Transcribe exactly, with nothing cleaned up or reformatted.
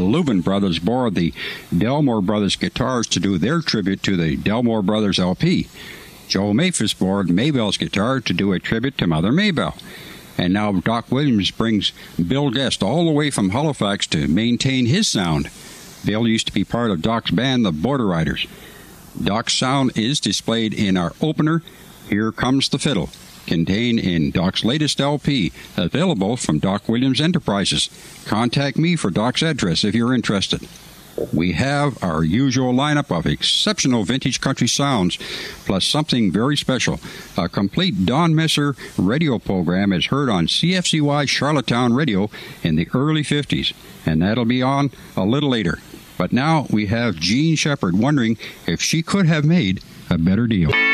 Lubin Brothers borrowed the Delmore Brothers guitars to do their tribute to the Delmore Brothers L P. Joe Maphis borrowed Maybell's guitar to do a tribute to Mother Maybell. And now Doc Williams brings Bill Guest all the way from Halifax to maintain his sound. Bill used to be part of Doc's band, the Border Riders. Doc's sound is displayed in our opener, Here Comes the Fiddle, contained in Doc's latest L P, available from Doc Williams Enterprises. Contact me for Doc's address if you're interested. We have our usual lineup of exceptional vintage country sounds, plus something very special. A complete Don Messer radio program is heard on C F C Y Charlottetown Radio in the early fifties, and that'll be on a little later. But now we have Jean Shepherd wondering if she could have made a better deal.